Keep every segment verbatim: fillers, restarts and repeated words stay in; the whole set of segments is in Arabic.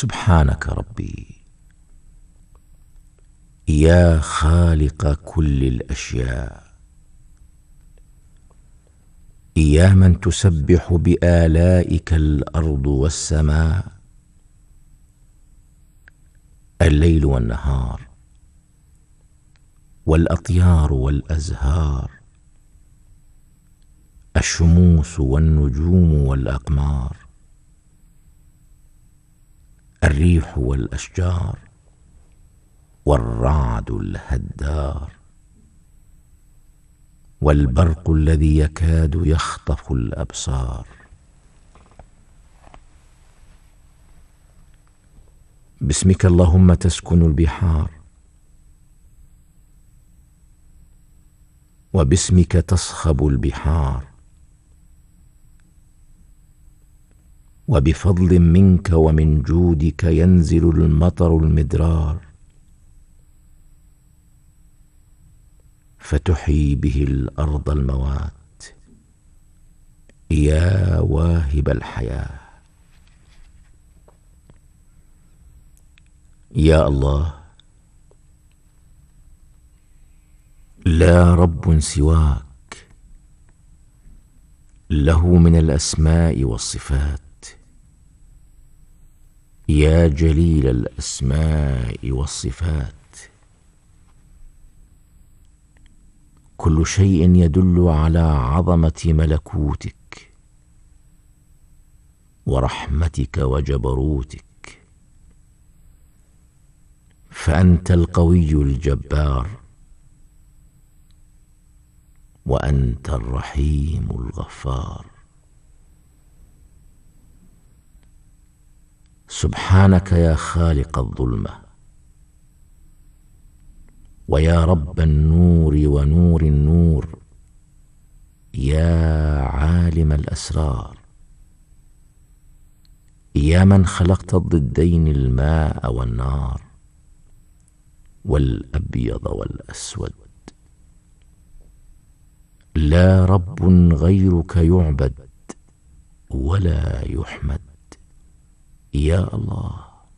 سبحانك ربي يا خالق كل الأشياء، يا من تسبح بآلائك الأرض والسماء، الليل والنهار والأطيار والأزهار، الشموس والنجوم والأقمار، الريح والأشجار والرعد الهدار، والبرق الذي يكاد يخطف الأبصار. باسمك اللهم تسكن البحار، وباسمك تصخب البحار، وبفضل منك ومن جودك ينزل المطر المدرار، فتحيي به الأرض الموات يا واهب الحياة. يا الله، لا رب سواك، له من الأسماء والصفات، يا جليل الأسماء والصفات. كل شيء يدل على عظمة ملكوتك ورحمتك وجبروتك، فأنت القوي الجبار، وأنت الرحيم الغفار. سبحانك يا خالق الظلمة، ويا رب النور ونور النور، يا عالم الأسرار، يا من خلقت الضدين الماء والنار والأبيض والأسود. لا رب غيرك يعبد ولا يحمد. يا الله،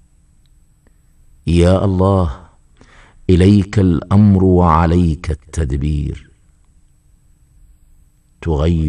يا الله، إليك الأمر وعليك التدبير، تغير